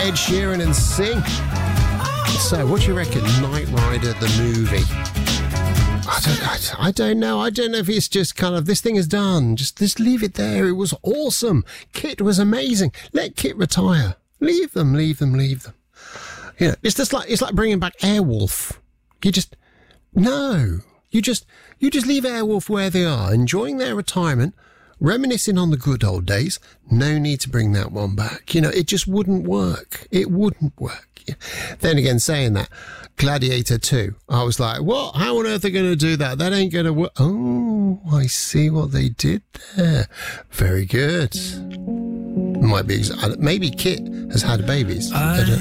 Ed Sheeran and Sing. So, what do you reckon? Knight Rider, the movie. I don't know. I don't know if it's just kind of, this thing is done. Just leave it there. It was awesome. Kit was amazing. Let Kit retire. Leave them. You know, it's like bringing back Airwolf. You just leave Airwolf where they are, enjoying their retirement, reminiscing on the good old days. No need to bring that one back. You know, it just wouldn't work. It wouldn't work. Then again, saying that, Gladiator 2, I was like, what? How on earth are they going to do that? That ain't going to work. Oh, I see what they did there. Very good. Might be, maybe Kit has had babies. I don't know.